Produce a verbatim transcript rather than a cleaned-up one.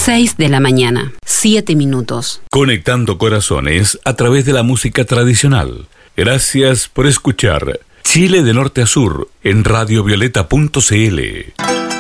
seis de la mañana, siete minutos. Conectando corazones a través de la música tradicional. Gracias por escuchar Chile de Norte a Sur en radio violeta punto c l.